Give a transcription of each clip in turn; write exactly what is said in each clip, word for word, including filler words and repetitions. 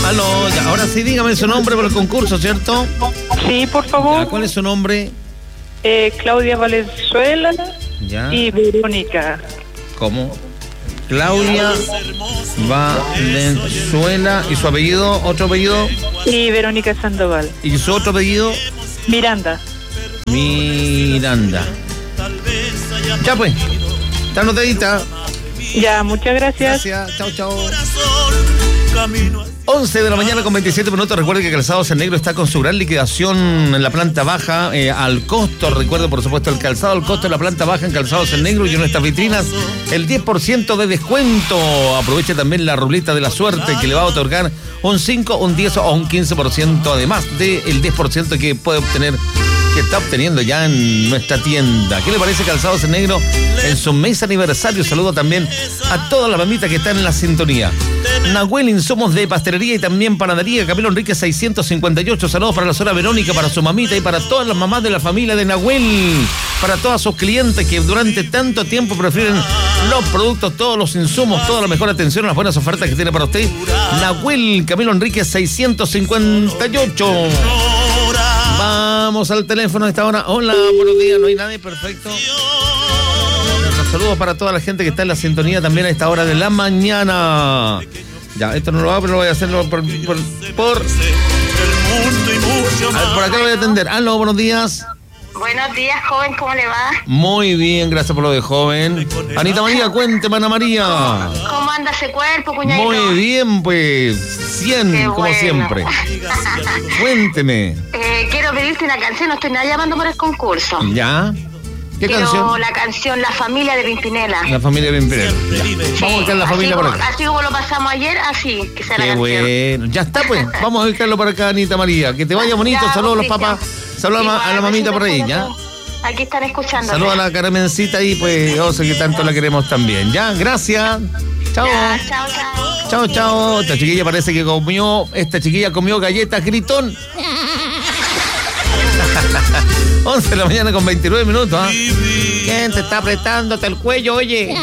Aló, ya, ahora sí, dígame su nombre por el concurso, ¿cierto? Sí, por favor. Ya, ¿cuál es su nombre? Eh, Claudia Valenzuela Ya. y Verónica. ¿Cómo? Claudia Valenzuela. ¿Y su apellido? ¿Otro apellido? Y Verónica Sandoval. ¿Y su otro apellido? Miranda. Miranda. Ya pues, está anotadita. Ya, muchas gracias. Gracias, chao, chao. once de la mañana con veintisiete minutos. Recuerde que Calzados en Negro está con su gran liquidación en la planta baja, eh, al costo. Recuerde, por supuesto, el calzado al costo de la planta baja en Calzados en Negro y en nuestras vitrinas el diez por ciento de descuento. Aproveche también la ruleta de la suerte que le va a otorgar un cinco, un diez o un quince por ciento, además del diez por ciento que puede obtener, que está obteniendo ya en nuestra tienda. ¿Qué le parece Calzados en Negro en su mes aniversario? Saludo también a todas las mamitas que están en la sintonía. Nahuel, insumos de pastelería y también panadería, Camilo Enrique seiscientos cincuenta y ocho. Saludos para la señora Verónica, para su mamita y para todas las mamás de la familia de Nahuel, para todos sus clientes que durante tanto tiempo prefieren los productos, todos los insumos, toda la mejor atención, las buenas ofertas que tiene para usted. Nahuel, Camilo Enrique seiscientos cincuenta y ocho. Vamos al teléfono a esta hora. Hola, buenos días, no hay nadie, perfecto. Los saludos para toda la gente que está en la sintonía también a esta hora de la mañana. Ya, esto no lo hago, pero lo voy a hacerlo por... por, por... A ver, por acá lo voy a atender. Aló, buenos días. Buenos días, joven, ¿cómo le va? Muy bien, gracias por lo de joven. Anita María, cuénteme, Ana María. ¿Cómo anda ese cuerpo, cuñadito? Muy bien, pues, cien, Qué como bueno. siempre. Cuénteme. Eh, quiero pedirte una canción, no estoy nada llamando por el concurso. ¿Ya? ¿Qué Quiero canción? la canción La Familia de Pimpinela. La familia de Pimpinela. Vamos a buscar la así familia por como, acá. así como lo pasamos ayer, así, que sea la Qué canción. bueno. Ya está, pues. Vamos a buscarlo para acá, Anita María. Que te vaya bonito. Ya, Saludos a los Cristian. papás. Saludos a, la- a la mamita por ahí, ¿ya? Aquí están escuchando. Saludos a la Carmencita ahí, pues. Yo sé que tanto la queremos también. ¿Ya? Gracias. Chao. Ya, chao, chao. Chao, chao. Esta chiquilla parece que comió. Esta chiquilla comió galletas gritón. once de la mañana con veintinueve minutos, ¿ah? ¿Quién te está apretándote el cuello, oye?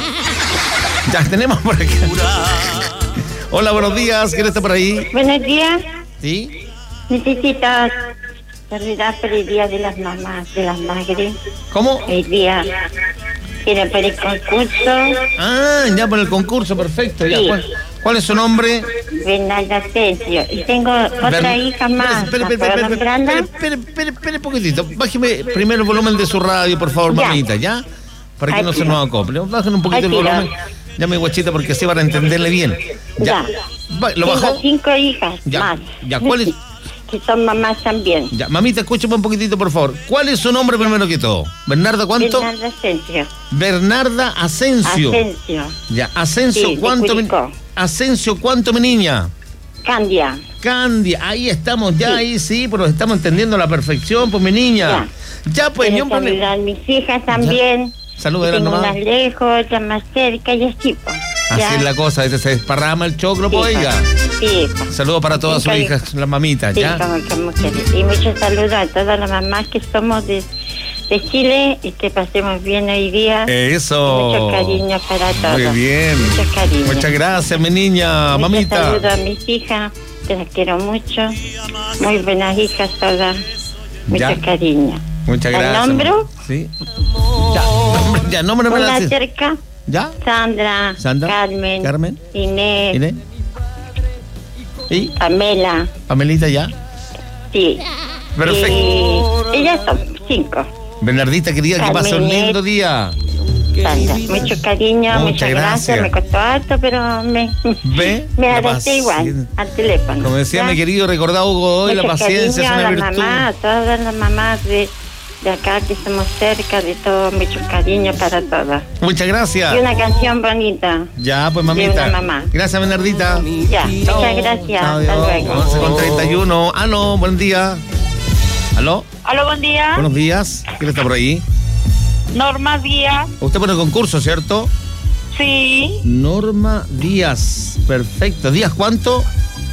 Ya tenemos por acá. Hola, buenos días. ¿Quién está por ahí? Buenos días. ¿Sí? Necesito saludar por el Día de las Mamás, de las Madres. ¿Cómo? El día. Quiero por el concurso. Ah, ya por el concurso, perfecto. Ya. Sí. ¿Cuál, cuál es su nombre? Bernarda Asensio. Y tengo otra Bern- hija más. Espere, ¿La espere, puedo espere, nombrarla? espere, espere, espere, espere un poquitito. Bájeme primero el volumen de su radio, por favor, Ya. mamita, ¿ya? Para que Ay, no se tira. nos acople. Bajen un poquito Ay, el tira. volumen. Ya, mi guachita, porque así van a entenderle bien. Ya. Ya. Va- ¿Lo Tengo bajó? cinco hijas Ya. más. Ya, ¿cuál es? Que son mamás también. Ya, mamita, escúchame un poquitito, por favor. ¿Cuál es su nombre primero que todo? ¿Bernarda cuánto? Bernarda Asensio. Bernarda Asensio. Asensio. Ya, Asensio, Sí, de ¿cuánto? Mi... Curicó. Asensio, ¿cuánto, mi niña? Candia. Candia, ahí estamos, ya, Sí. ahí sí, pero estamos entendiendo a la perfección, pues mi niña. Ya, pues, ni Quiero un problema. saludar a mis hijas también. Saludos, Que tengo nomás. unas lejos, otras más cerca y así, pues. Así Ya. es la cosa, a veces se desparrama el choclo, Sí, pues, oiga. Sí, pues. Saludos para todas sus Sí, hijas, las mamitas, Sí, ¿ya? como que mujeres. Y muchos saludos a todas las mamás que somos de, de Chile y que pasemos bien hoy día. Eso. Mucho cariño para todos. Muy bien. Mucho cariño. Muchas gracias, mi niña, Muchos mamita. saludos a mis hijas, que las quiero mucho. Muy buenas hijas todas. Mucho Ya. cariño. Muchas ¿El gracias. nombre? Sí. Ya, nombre, ya, nombre me la Una haces. cerca, ¿Ya? Sandra, Sandra, Carmen, Carmen, Inés, Inés. ¿Y? Pamela. Pamelita, ya. Sí. Perfecto. Y ellas son cinco. Bernardita, querida, que pase un Carmenet. lindo día. Sandra, mucho cariño, Muchas muchas gracias. gracias. Me costó harto, pero me, ¿Ve? me La adapté igual paciencia. al teléfono. Como decía ¿Ya? mi querido recordado Hugo hoy, la Mucho paciencia es cariño una a la virtud. mamá, a todas las mamás de, de acá que somos cerca, de todo, mucho cariño para todas. Muchas gracias. Y una canción bonita. Ya, pues de mamita. una mamá. Gracias, Bernardita. Ya, muchas gracias. Chao, Hasta adiós. luego. once con treinta y uno. Aló, buen día. Aló, Aló, buen día. buenos días. ¿Quién está por ahí? Norma Díaz. Usted pone concurso, ¿cierto? Sí. Norma Díaz. Perfecto. ¿Díaz cuánto?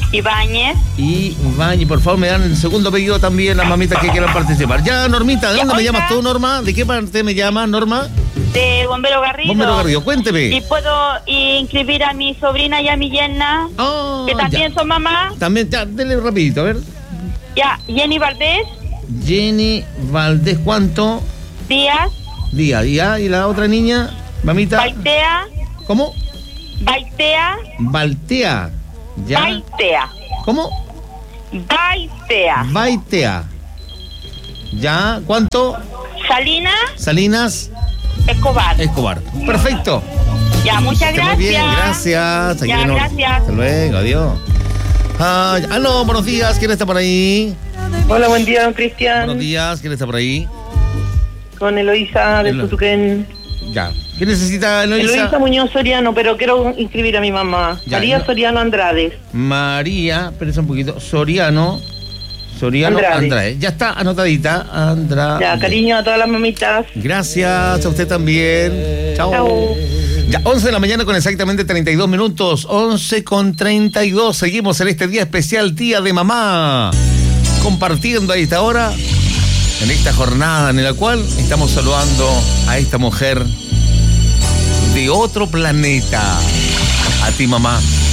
Ibáñez. Y Bañi, por favor, me dan el segundo apellido también las mamitas que quieran participar. Ya, Normita, ¿de dónde Ya, me oiga. llamas tú, Norma? ¿De qué parte me llamas, Norma? De Bombero Garrido. Bombero Garrido, cuénteme. Y puedo inscribir a mi sobrina y a mi yerna, Oh, que también ya. son mamás. También, ya, dele rapidito, a ver. Ya, Jenny Valdés, Jenny Valdés, ¿cuánto? Díaz, Día, ya, y la otra niña, mamita. Baitea, ¿Cómo? Baitea, Baltea. Ya. Baitea, ¿Cómo? Baitea, Baitea. Ya, ¿cuánto? Salina, Salinas Escobar. Escobar. Perfecto. Ya, muchas Que gracias. muy bien, gracias. Aquí Ya, tenemos- gracias. Hasta luego, adiós. Ah, ya- aló, buenos días, ¿quién está por ahí? Hola, buen día, don Cristian. Buenos días, ¿quién está por ahí? Con Eloísa de Elo- Tutuquén. Ya. ¿Qué necesita, Eloísa? Eloísa Muñoz Soriano, pero quiero inscribir a mi mamá. Ya, María no- Soriano Andrade. María, espérese un poquito, Soriano, Soriano Andrade. Andrade. Ya está anotadita, Andrade. Ya, cariño a todas las mamitas. Gracias, a usted también. Chao. Chao. Ya, once de la mañana con exactamente treinta y dos minutos. once con treinta y dos. Seguimos en este día especial, Día de Mamá. Compartiendo a esta hora, en esta jornada en la cual estamos saludando a esta mujer de otro planeta. A ti, mamá.